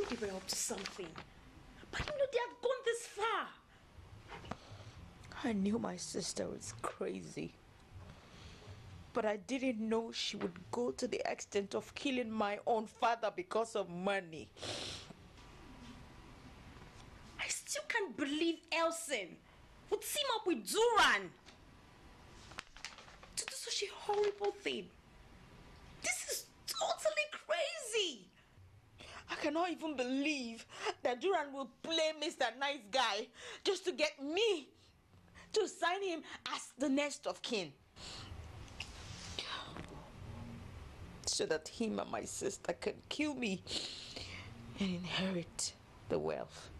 knew they were up to something. But I didn't know they had gone this far. I knew my sister was crazy. But I didn't know she would go to the extent of killing my own father because of money. I still can't believe Elsin would team up with Duran to do such a horrible thing. This is totally crazy. I cannot even believe that Duran will play Mr. Nice Guy just to get me to sign him as the next of kin, so that him and my sister can kill me and inherit the wealth.